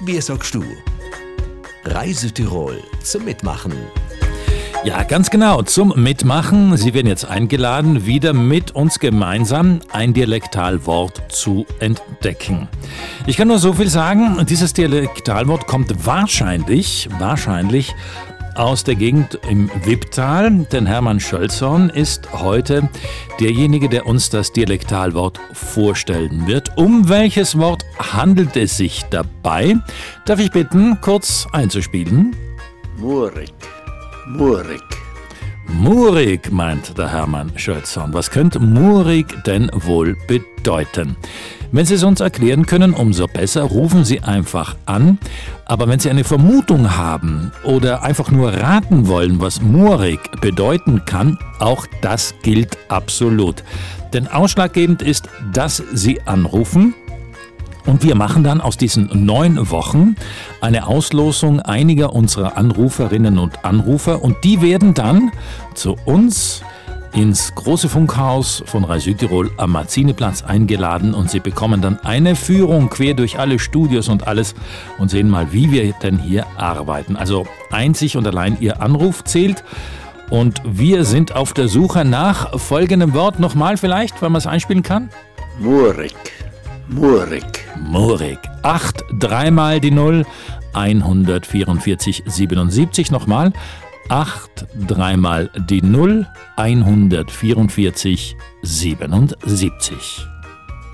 Wie sagst du? Reise Tirol zum Mitmachen. Ja, ganz genau, zum Mitmachen. Sie werden jetzt eingeladen, wieder mit uns gemeinsam ein Dialektalwort zu entdecken. Ich kann nur so viel sagen, dieses Dialektalwort kommt wahrscheinlich aus der Gegend im Wipptal, denn Hermann Schölzorn ist heute derjenige, der uns das Dialektalwort vorstellen wird. Um welches Wort handelt es sich dabei? Darf ich bitten, kurz einzuspielen? Murig. Murig, meint der Hermann Schölzorn. Was könnte murig denn wohl bedeuten? Wenn Sie es uns erklären können, umso besser, rufen Sie einfach an. Aber wenn Sie eine Vermutung haben oder einfach nur raten wollen, was murig bedeuten kann, auch das gilt absolut. Denn ausschlaggebend ist, dass Sie anrufen. Und wir machen dann aus diesen 9 Wochen eine Auslosung einiger unserer Anruferinnen und Anrufer. Und die werden dann zu uns ins große Funkhaus von Reise Südtirol am Marziniplatz eingeladen. Und sie bekommen dann eine Führung quer durch alle Studios und alles und sehen mal, wie wir denn hier arbeiten. Also einzig und allein Ihr Anruf zählt. Und wir sind auf der Suche nach folgendem Wort. Nochmal vielleicht, wenn man es einspielen kann. Murig. 8, 3 mal die 0, 144 77. Nochmal. 8, 3 mal die 0, 144 77.